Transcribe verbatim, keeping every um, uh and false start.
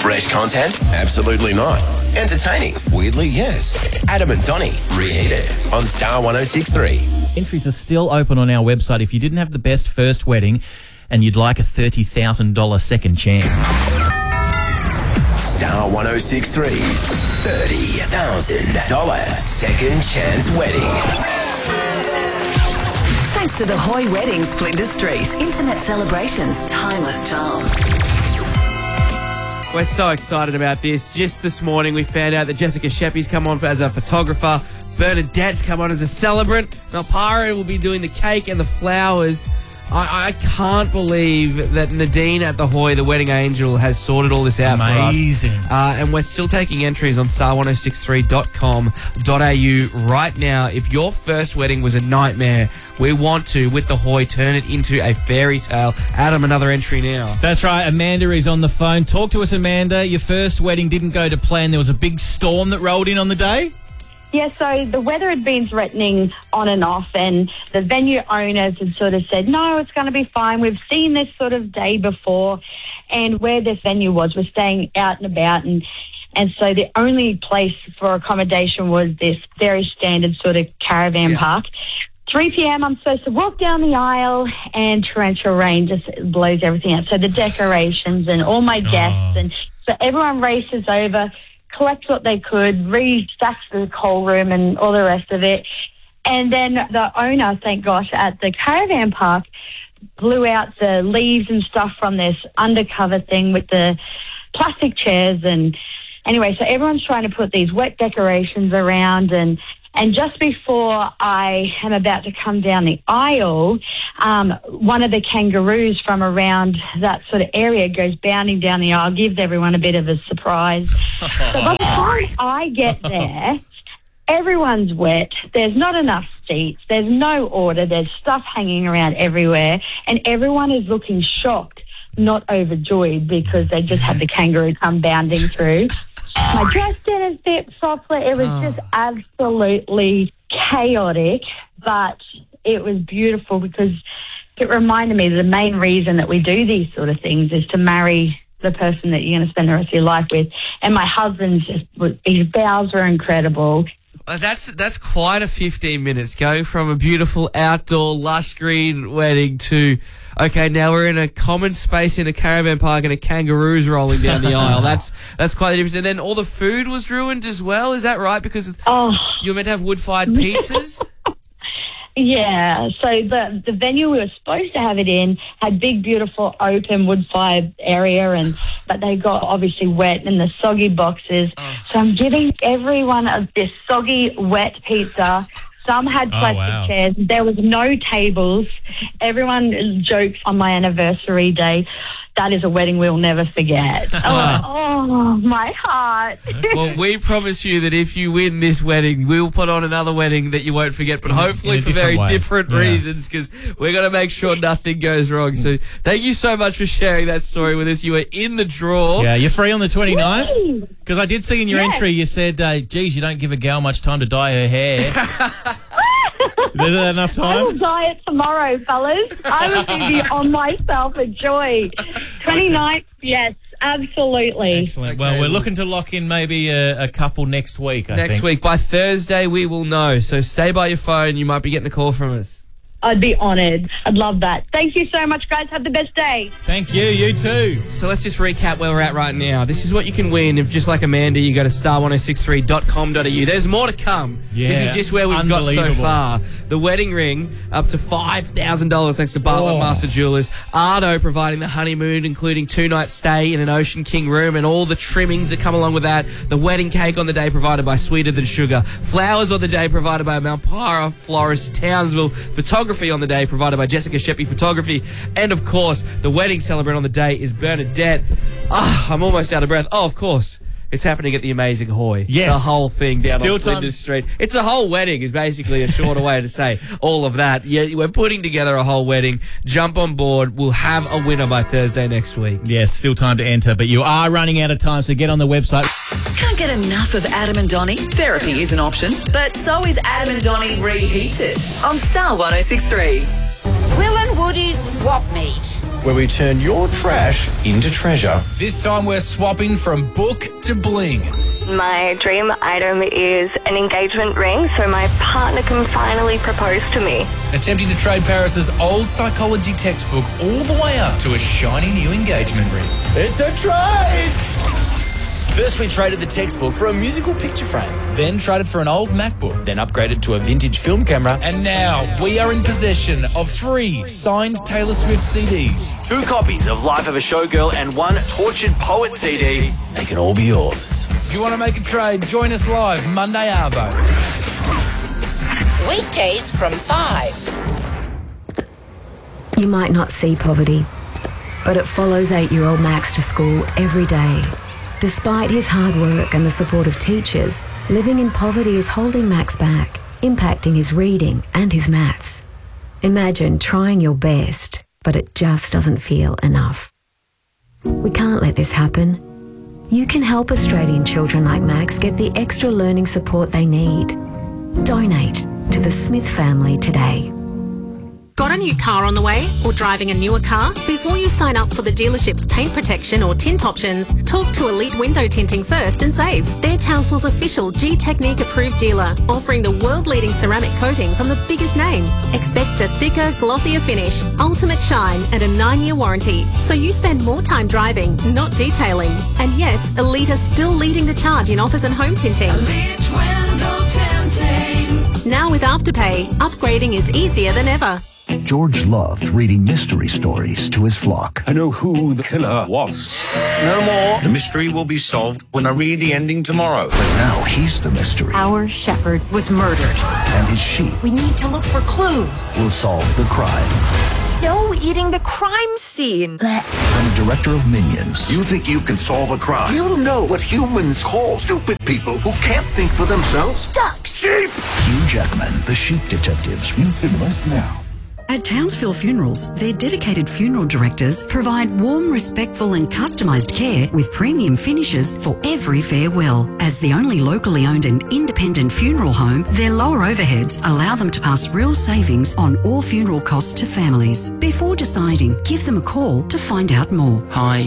Fresh content? Absolutely not. Entertaining? Weirdly, yes. Adam and Donnie, Reheated on Star one oh six point three. Entries are still open on our website if you didn't have the best first wedding and you'd like a thirty thousand dollars second chance. Star one oh six point three's thirty thousand dollars second chance wedding. Thanks to the Hoy Weddings, Flinders Street. Intimate celebrations, timeless charms. We're so excited about this. Just this morning we found out that Jessica Sheppy's come on as a photographer. Bernadette's come on as a celebrant. Malpara will be doing the cake and the flowers. I, I can't believe that Nadine at the Hoy, the wedding angel, has sorted all this out Amazing. for us. Uh, and we're still taking entries on star one oh six three dot com dot a u right now. If your first wedding was a nightmare, we want to, with the Hoy, turn it into a fairy tale. Adam, another entry now. That's right. Amanda is on the phone. Talk to us, Amanda. Your first wedding didn't go to plan. There was a big storm that rolled in on the day? Yeah, so the weather had been threatening on and off, and the venue owners had sort of said, no, it's going to be fine. We've seen this sort of day before, and where this venue was, we're staying out and about, and and so the only place for accommodation was this very standard sort of caravan yeah. park. three p.m. I'm supposed to walk down the aisle, and torrential rain just blows everything out. So the decorations and all my guests, oh. and so everyone races over, collect what they could, re-stack the coal room and all the rest of it. And then the owner, thank gosh, at the caravan park blew out the leaves and stuff from this undercover thing with the plastic chairs. And anyway, so everyone's trying to put these wet decorations around, and And just before I am about to come down the aisle, um, one of the kangaroos from around that sort of area goes bounding down the aisle, gives everyone a bit of a surprise. So by the time I get there, everyone's wet. There's not enough seats. There's no order. There's stuff hanging around everywhere. And everyone is looking shocked, not overjoyed, because they just had the kangaroo come bounding through. My dress didn't fit properly. It was oh. just absolutely chaotic, but it was beautiful because it reminded me that the main reason that we do these sort of things is to marry the person that you're going to spend the rest of your life with. And my husband's just, his bows were incredible. Uh, that's that's quite a fifteen minutes. Go from a beautiful outdoor lush green wedding to, okay, now we're in a common space in a caravan park and a kangaroo's rolling down the aisle. That's that's quite a difference. And then all the food was ruined as well. Is that right? Because oh. you were meant to have wood-fired pizzas? Yeah, so the the venue we were supposed to have it in had big, beautiful, open wood-fired area, and but they got obviously wet in the soggy boxes. Oh. So I'm giving everyone of this soggy, wet pizza. Some had plastic oh, wow. chairs. There was no tables. Everyone jokes on my anniversary day, that is a wedding we'll never forget. oh, oh, my heart. Well, we promise you that if you win this wedding, we'll put on another wedding that you won't forget, but hopefully for very way. different yeah. reasons, because we're going to make sure nothing goes wrong. So thank you so much for sharing that story with us. You were in the draw. Yeah, you're free on the twenty-ninth? Because I did see in your yes. entry you said, uh, geez, you don't give a gal much time to dye her hair. Is that enough time? I will dye it tomorrow, fellas. I will be on myself a joy. twenty-ninth, yes, absolutely. Excellent. Okay. Well, we're looking to lock in maybe a, a couple next week, I Next think. week. By Thursday, we will know. So stay by your phone. You might be getting a call from us. I'd be honoured. I'd love that. Thank you so much, guys. Have the best day. Thank you. You too. So let's just recap where we're at right now. This is what you can win if, just like Amanda, you go to star one oh six three dot com dot a u. There's more to come. Yeah, this is just where we've got so far. The wedding ring, up to five thousand dollars thanks to Bartlett oh. Master Jewelers. Ardo providing the honeymoon, including two-night stay in an Ocean King room and all the trimmings that come along with that. The wedding cake on the day provided by Sweeter Than Sugar. Flowers on the day provided by Malpara Florist Townsville. Photography on the day provided by Jessica Sheppy Photography. And, of course, the wedding celebrant on the day is Bernadette. Ah, I'm almost out of breath. Oh, of course. It's happening at the Amazing Hoy. Yes. The whole thing down Still on Flinders Street. It's a whole wedding is basically a shorter way to say all of that. Yeah, we're putting together a whole wedding. Jump on board. We'll have a winner by Thursday next week. Yes, still time to enter, but you are running out of time, so get on the website. Can't get enough of Adam and Donnie? Therapy is an option, but so is Adam and Donnie Reheated on Star one oh six three. Will and Woody's swap meet. where we turn your trash into treasure. This time we're swapping from book to bling. My dream item is an engagement ring so my partner can finally propose to me. Attempting to trade Paris's old psychology textbook all the way up to a shiny new engagement ring. It's a trade! First, we traded the textbook for a musical picture frame. Then traded for an old MacBook. Then upgraded to a vintage film camera. And now we are in possession of three signed Taylor Swift C Ds. Two copies of Life of a Showgirl and one Tortured Poet C D. They can all be yours. If you want to make a trade, join us live Monday Arvo. Weekdays from five. You might not see poverty, but it follows eight-year-old Max to school every day. Despite his hard work and the support of teachers, living in poverty is holding Max back, impacting his reading and his maths. Imagine trying your best, but it just doesn't feel enough. We can't let this happen. You can help Australian children like Max get the extra learning support they need. Donate to the Smith family today. Got a new car on the way or driving a newer car? Before you sign up for the dealership's paint protection or tint options, talk to Elite Window Tinting first and save. They're Townsville's official G-Technique approved dealer, offering the world-leading ceramic coating from the biggest name. Expect a thicker, glossier finish, ultimate shine and a nine-year warranty. So you spend more time driving, not detailing. And yes, Elite are still leading the charge in offers and home tinting. Elite Window Tinting. Now with Afterpay, upgrading is easier than ever. George loved reading mystery stories to his flock. I know who the killer was. No more. The mystery will be solved when I read the ending tomorrow. But now he's the mystery. Our shepherd was murdered. And his sheep We need to look for clues. will solve the crime. No eating the crime scene. From the director of Minions. You think you can solve a crime? Do you know what humans call stupid people who can't think for themselves? Ducks. Sheep. Hugh Jackman, the Sheep Detectives, in cinemas now. At Townsville Funerals, their dedicated funeral directors provide warm, respectful and customised care with premium finishes for every farewell. As the only locally owned and independent funeral home, their lower overheads allow them to pass real savings on all funeral costs to families. Before deciding, give them a call to find out more. Hi.